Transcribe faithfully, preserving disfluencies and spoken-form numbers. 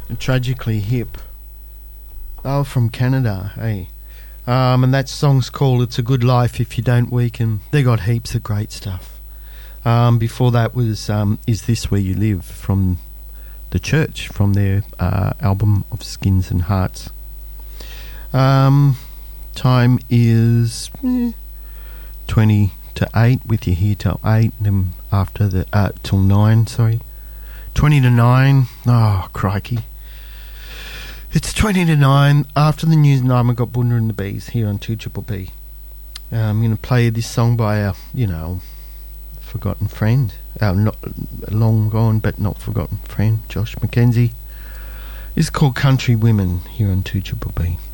Tragically Hip. Oh, from Canada, hey. Um, and that song's called It's a Good Life If You Don't Weaken. They got heaps of great stuff. Um, before that was um, Is This Where You Live from The Church, from their uh, album of Skins and Hearts. Um, time is eh, twenty to eight, with you here till eight, and then after the, uh, till nine, sorry. twenty to nine, oh, crikey. It's twenty to nine. After the news and I've got Bunda and the Bees here on two Triple B. Uh, I'm going to play this song by a, you know, forgotten friend. Uh, not long gone, but not forgotten friend, Josh McKenzie. It's called Country Women here on two Triple B.